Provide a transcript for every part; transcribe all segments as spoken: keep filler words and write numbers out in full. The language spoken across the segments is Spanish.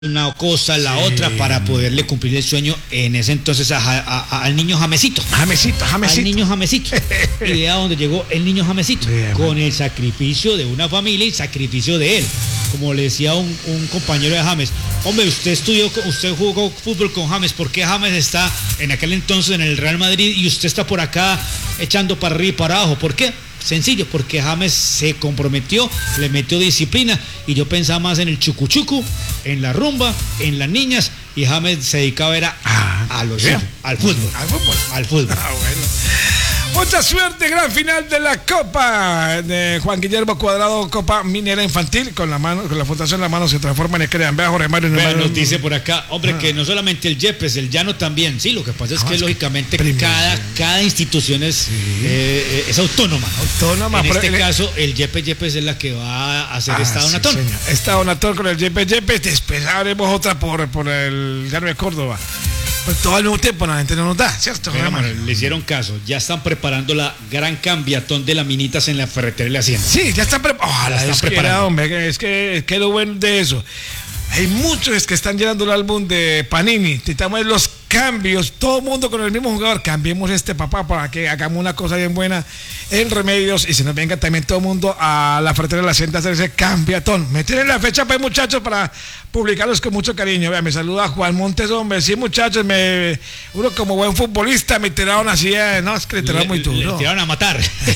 una cosa, la sí. otra, para poderle cumplir el sueño en ese entonces a, a, a, al niño Jamesito. Jamesito, Jamesito. Al niño Jamesito. Idea donde llegó el niño Jamesito. Bien, con el sacrificio de una familia y sacrificio de él. Como le decía un, un compañero de James, hombre, usted estudió, usted jugó fútbol con James, ¿por qué James está en aquel entonces en el Real Madrid y usted está por acá echando para arriba y para abajo? ¿Por qué? Sencillo, porque James se comprometió, le metió disciplina y yo pensaba más en el chucuchucu, en la rumba, en las niñas, y James se dedicaba era a, a los yeah. al fútbol, al fútbol, al fútbol. Ah, bueno. Mucha suerte, gran final de la Copa de Juan Guillermo Cuadrado, Copa Minera Infantil, con la mano, con la fundación La Mano se transforma en el crean. Vea, Jorge Mario. Bueno, nos dice por acá, hombre, ah. que no solamente el Yepes, el Llano también. Sí, lo que pasa es ah, que es lógicamente que cada, cada institución es, sí. eh, es autónoma. Autónoma. En este el, caso, el Yepes Yepes es la que va a hacer ah, Estado sí, Natón. Señor. Estado Natón con el Yepes Yepes. Después haremos otra por, por el Llano de Córdoba. Pues todo al mismo tiempo la gente no nos da, ¿cierto? Mira, man, le hicieron caso, ya están preparando la gran cambiatón de las minitas en la ferretería de la Hacienda. Sí, ya están preparados. Ojalá están es preparando. Que, hombre, es que, es que lo bueno de eso. Hay muchos que están llenando el álbum de Panini. Necesitamos los cambios, todo el mundo con el mismo jugador. Cambiemos este papá para que hagamos una cosa bien buena en Remedios y se nos venga también todo el mundo a la ferretería de la Hacienda a hacer ese cambiatón. Me tienen la fecha, pues, muchachos, para publicarlos con mucho cariño. Vea, me saluda Juan Montes, hombre. Sí, muchachos, me, uno como buen futbolista me tiraron así, eh, no, es que le tiraron muy duro. Le tiraron a matar.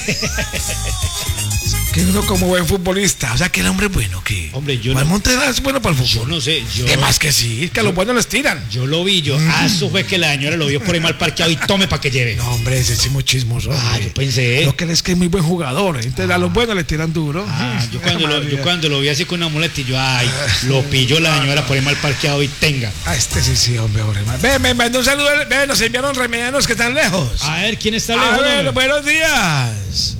Que uno como buen futbolista, o sea, que el hombre es bueno, que hombre, yo Juan no, Montes es bueno para el fútbol. Yo no sé, yo es más que sí, que a los buenos les tiran. Yo lo vi, yo, mm. ah, eso fue que la señora lo vio por ahí mal parqueado y tome para que lleve. No, hombre, ese es muy chismoso. Ah, hombre. Yo pensé. Lo que es que es muy buen jugador, entonces ah. a los buenos le tiran duro. Ah, yo cuando lo, yo cuando lo vi así con una muleta y yo, ay, lo pilló la señora por ahí mal parqueado y tenga. Ah, este sí, sí, hombre, hombre. Ven, ven, ven, un saludo, ven, nos enviaron remedianos que están lejos. A ver, ¿quién está lejos? A ver, buenos días.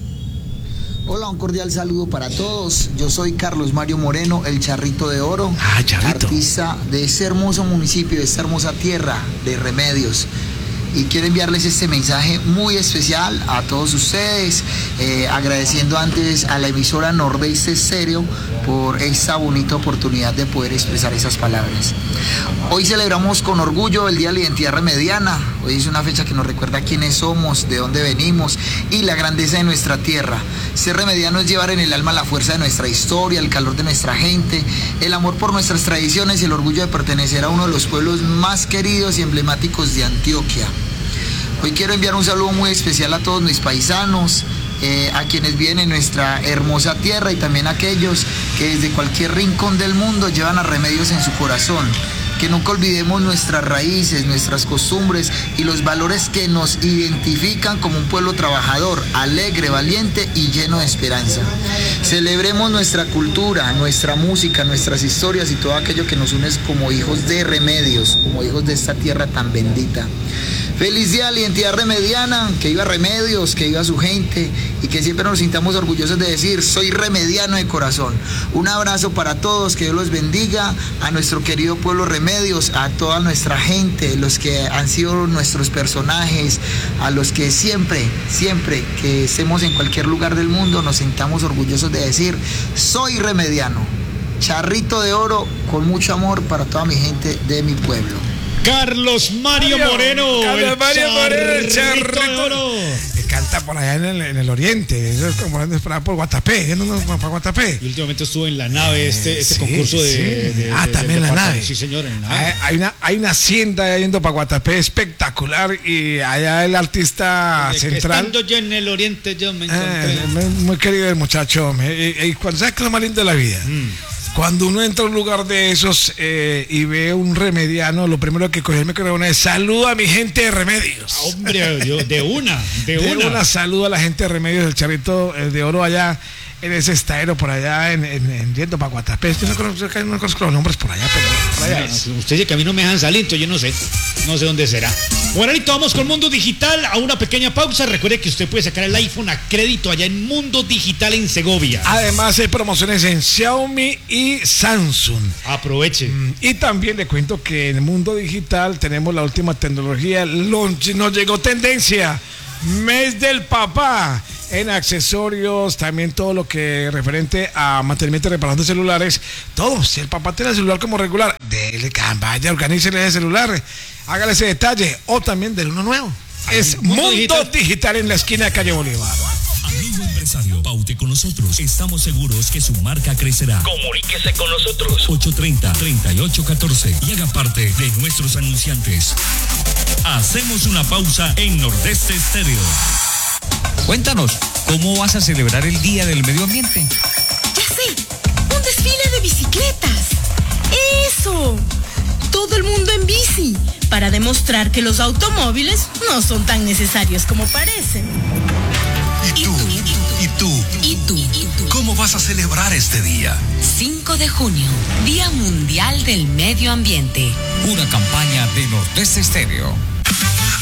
Hola, un cordial saludo para todos. Yo soy Carlos Mario Moreno, el Charrito de Oro, ah, Charrito. Artista de ese hermoso municipio, de esta hermosa tierra de Remedios. Y quiero enviarles este mensaje muy especial a todos ustedes, eh, agradeciendo antes a la emisora Nordeste Stereo por esta bonita oportunidad de poder expresar esas palabras. Hoy celebramos con orgullo el Día de la Identidad Remediana. Hoy es una fecha que nos recuerda quiénes somos, de dónde venimos y la grandeza de nuestra tierra. Ser remediano es llevar en el alma la fuerza de nuestra historia, el calor de nuestra gente, el amor por nuestras tradiciones y el orgullo de pertenecer a uno de los pueblos más queridos y emblemáticos de Antioquia. Hoy quiero enviar un saludo muy especial a todos mis paisanos, eh, a quienes viven en nuestra hermosa tierra y también a aquellos que desde cualquier rincón del mundo llevan a Remedios en su corazón. Que nunca olvidemos nuestras raíces, nuestras costumbres y los valores que nos identifican como un pueblo trabajador, alegre, valiente y lleno de esperanza. Celebremos nuestra cultura, nuestra música, nuestras historias y todo aquello que nos une como hijos de Remedios, como hijos de esta tierra tan bendita. Feliz día a la identidad remediana, que viva Remedios, que viva su gente y que siempre nos sintamos orgullosos de decir, soy remediano de corazón. Un abrazo para todos, que Dios los bendiga, a nuestro querido pueblo Remedios, a toda nuestra gente, los que han sido nuestros personajes, a los que siempre, siempre que estemos en cualquier lugar del mundo nos sintamos orgullosos de decir, soy remediano. Charrito de Oro, con mucho amor para toda mi gente de mi pueblo. Carlos Mario, Mario Moreno, Carlos el Mario Moreno, el Charrito de Oro. Que canta por allá en el, en el oriente, eso es como por, por Guatapé, yéndonos para Guatapé. Y últimamente estuvo en la nave, este, este sí, concurso de, sí. de, de Ah, de, también de la nave. Sí, señor, en la nave. Hay, hay, una, hay una hacienda yendo para Guatapé espectacular y allá el artista Desde central. Estando yo en el oriente, yo me encontré. Eh, muy, muy querido el muchacho. Y, y cuando sabes que es lo más lindo de la vida. Mm. Cuando uno entra a un lugar de esos eh, y ve un remediano, lo primero que coge el micrófono es saludo a mi gente de Remedios. Ah, hombre, yo, de una, de, de una. una saludo a la gente de Remedios, el Charrito de Oro allá en ese estadero por allá en, en, en yendo para Guatapé. Yo no conozco, no conozco los nombres por allá, pero por allá. No, usted dice que a mí no me dejan salir, entonces yo no sé, no sé dónde será. Bueno, ahorita vamos con Mundo Digital a una pequeña pausa. Recuerde que usted puede sacar el iPhone a crédito allá en Mundo Digital en Segovia. Además hay promociones en Xiaomi y Samsung. Aproveche. Y también le cuento que en Mundo Digital tenemos la última tecnología. Nos llegó tendencia, mes del papá. en accesorios, también todo lo que referente a mantenimiento y reparación de celulares, todo. Si el papá tiene el celular como regular, dele, vaya, organícele ese celular, hágale ese detalle, o también del uno nuevo. Es Mundo, Mundo Digital. Digital en la esquina de calle Bolívar. Amigo empresario, paute con nosotros. Estamos seguros que su marca crecerá. Comuníquese con nosotros. ocho tres cero, tres ocho uno cuatro y haga parte de nuestros anunciantes. Hacemos una pausa en Nordeste Estéreo. Cuéntanos, ¿cómo vas a celebrar el Día del Medio Ambiente? Ya sé, un desfile de bicicletas. ¡Eso! Todo el mundo en bici, para demostrar que los automóviles no son tan necesarios como parecen. ¿Y tú? ¿Y tú? ¿Y tú? ¿Y tú? ¿Cómo vas a celebrar este día? cinco de junio, Día Mundial del Medio Ambiente. Una campaña de Nordeste Estéreo.